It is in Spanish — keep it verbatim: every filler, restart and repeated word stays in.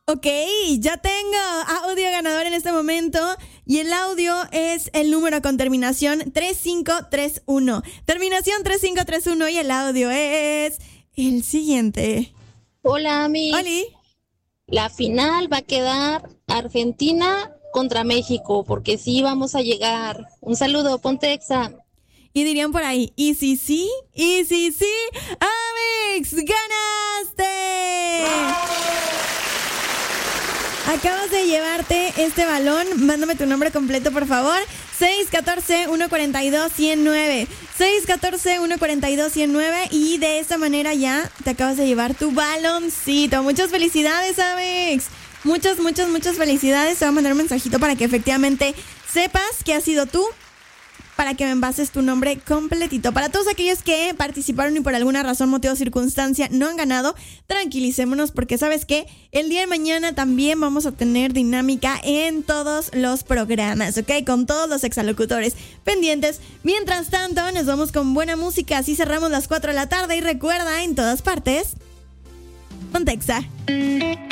Ok, ya tengo audio ganador en este momento y el audio es el número con terminación tres cinco tres uno. Terminación tres cinco tres uno y el audio es el siguiente. Hola, Ami. Oli. La final va a quedar Argentina contra México, porque sí vamos a llegar. Un saludo, ponte Exa. Y dirían por ahí, y si sí, y si sí, Amix, ganaste. Acabas de llevarte este balón. Mándame tu nombre completo, por favor. seis uno cuatro, uno cuatro dos, uno cero nueve. seis uno cuatro, uno cuatro dos, uno cero nueve. Y de esta manera ya te acabas de llevar tu baloncito. Muchas felicidades, Amix. Muchas, muchas, muchas felicidades. Te voy a mandar un mensajito para que efectivamente sepas que has sido tú, para que me envases tu nombre completito. Para todos aquellos que participaron y por alguna razón, motivo o circunstancia no han ganado, tranquilicémonos porque ¿sabes qué? El día de mañana también vamos a tener dinámica en todos los programas, ¿ok? Con todos los exalocutores pendientes. Mientras tanto, nos vamos con buena música. Así cerramos las cuatro de la tarde y recuerda, en todas partes, ponte Exa.